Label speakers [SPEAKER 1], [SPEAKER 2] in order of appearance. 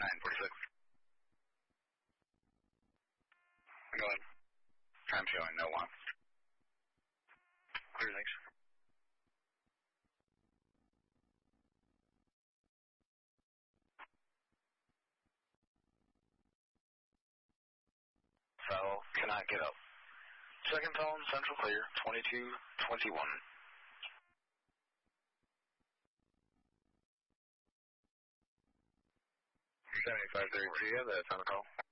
[SPEAKER 1] 946. Go ahead. Time showing no one. Clear, thanks. Foul, cannot get up. Second phone, central clear, 2221. 7530, do you have that on the call?